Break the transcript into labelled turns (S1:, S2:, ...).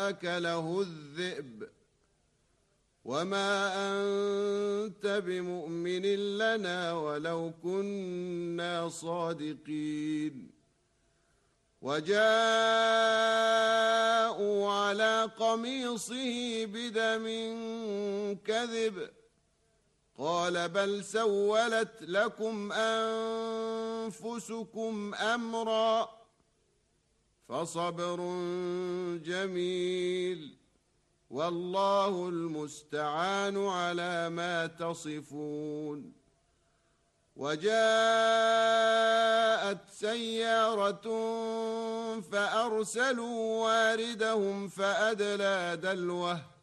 S1: أكله الذئب وما أنت بمؤمن لنا ولو كنا صادقين. وجاءوا على قميصه بدم كذب قال بل سولت لكم أنفسكم أمرا فصبر جميل والله المستعان على ما تصفون. وجاءت سيارة فأرسلوا واردهم فأدلى دلوه